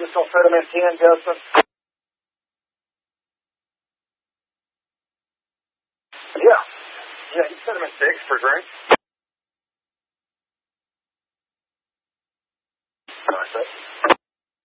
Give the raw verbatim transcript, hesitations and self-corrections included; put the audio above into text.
Just on sediment ten, Justin. Yeah. Yeah, he's sediment six for drink. Nice.